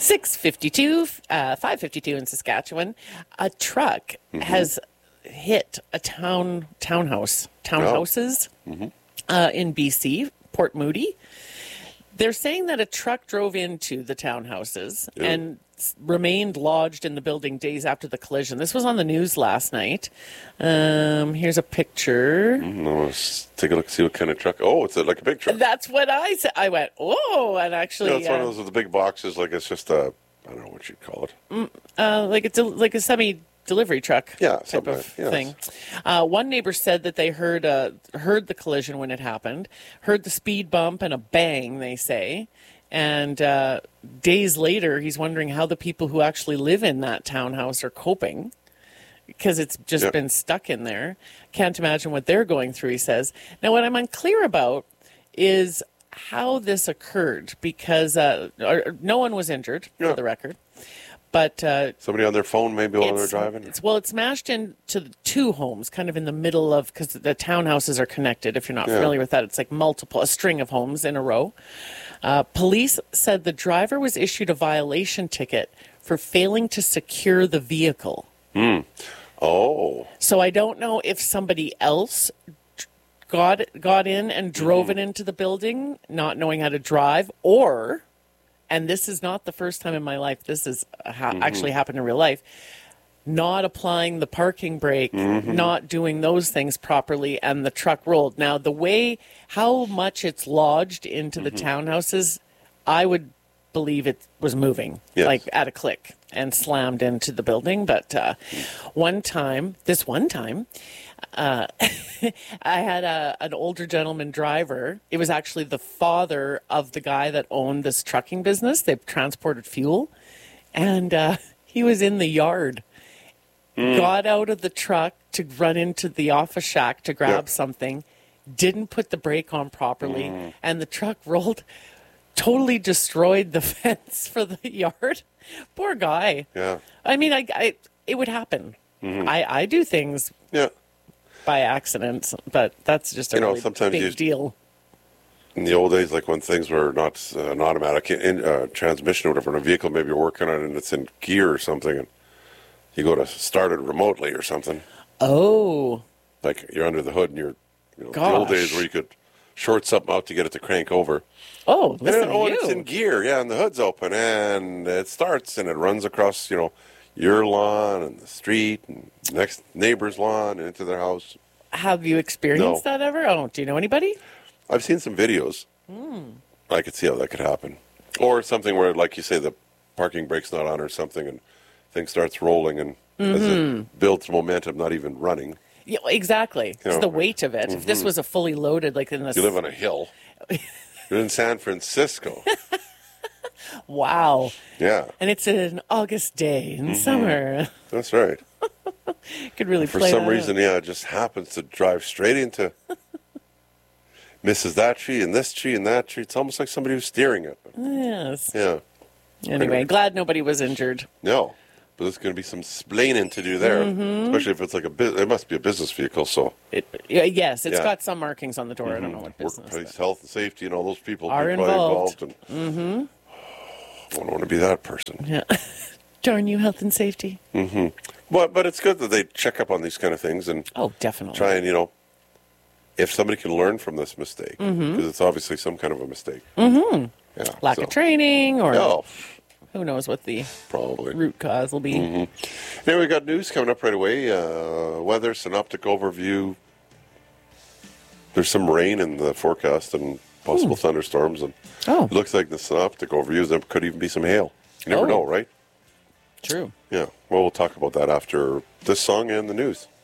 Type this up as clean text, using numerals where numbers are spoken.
6:52, 5:52 in Saskatchewan. A truck has hit a townhouses in BC, Port Moody. They're saying that a truck drove into the townhouses and remained lodged in the building days after the collision. This was on the news last night. Here's a picture. Let's take a look, see what kind of truck. Oh, it's like a big truck. That's what I said. I went, oh, and actually... it's one of those with the big boxes, like it's just a, I don't know what you'd call it. Like a semi-delivery truck type of thing. One neighbor said that they heard the collision when it happened, heard the speed bump and a bang, they say. And days later, he's wondering how the people who actually live in that townhouse are coping because it's just been stuck in there. Can't imagine what they're going through, he says. Now, what I'm unclear about is how this occurred because no one was injured, for the record. But somebody on their phone maybe while they're driving? It's smashed into the two homes, kind of in the middle of, because the townhouses are connected. If you're not familiar with that, it's like a string of homes in a row. Police said the driver was issued a violation ticket for failing to secure the vehicle. Oh. So I don't know if somebody else got in and drove it into the building, not knowing how to drive, or... and this is not the first time in my life this has actually happened in real life, not applying the parking brake, not doing those things properly, and the truck rolled. Now, how much it's lodged into the townhouses, I would believe it was moving, like at a click, and slammed into the building. But one time, I had an older gentleman driver. It was actually the father of the guy that owned this trucking business. They transported fuel. And he was in the yard, got out of the truck to run into the office shack to grab something, didn't put the brake on properly, and the truck rolled, totally destroyed the fence for the yard. Poor guy. Yeah. I mean, it would happen. I do things... by accident, but that's just a really big deal. In the old days, like when things were not an automatic transmission or whatever in a vehicle, maybe you're working on it and it's in gear or something, and you go to start it remotely or something. Oh. Like you're under the hood and you're, the old days where you could short something out to get it to crank over. Oh, listen to you. It's in gear, and the hood's open, and it starts, and it runs across, your lawn and the street and next neighbor's lawn and into their house. Have you experienced that ever? Oh, do you know anybody? I've seen some videos. I could see how that could happen. Or something where, like you say, the parking brake's not on or something and thing starts rolling and as it builds momentum, not even running. Yeah, exactly. It's the weight of it. If this was a fully loaded, like in this... You live on a hill. You're in San Francisco. Wow. Yeah. And it's an August day in summer. That's right. Could really For play some that reason, out. it just happens to drive straight into... misses that tree and this tree and that tree. It's almost like somebody was steering it. Yes. Yeah. Anyway, glad nobody was injured. No. But there's going to be some splaining to do there. Especially if it's like it must be a business vehicle, so... Yes, it's got some markings on the door. I don't know what business. Workplace health and safety and all those people are involved. And, I don't want to be that person. Yeah. Darn you, health and safety. But it's good that they check up on these kind of things and definitely try and, if somebody can learn from this mistake, because it's obviously some kind of a mistake. Yeah, lack of training or who knows what the probably root cause will be. Anyway, we got news coming up right away. Weather, synoptic overview. There's some rain in the forecast and possible thunderstorms. And it looks like the synoptic overview, there could even be some hail. You never know, right? True. Yeah. Well, we'll talk about that after this song and the news.